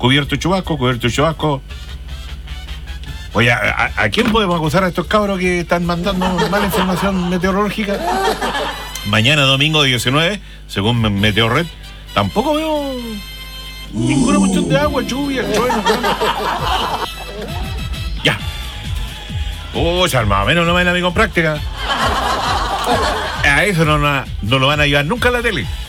cubierto chubasco. Oye, ¿a quién podemos acusar a estos cabros que están mandando mala información meteorológica? Mañana domingo 19, según Meteorred, tampoco veo ninguna cuestión de agua, lluvia, trueno. Ya. Pucha, más o menos no me la vi con práctica. A eso no lo van a llevar nunca a la tele.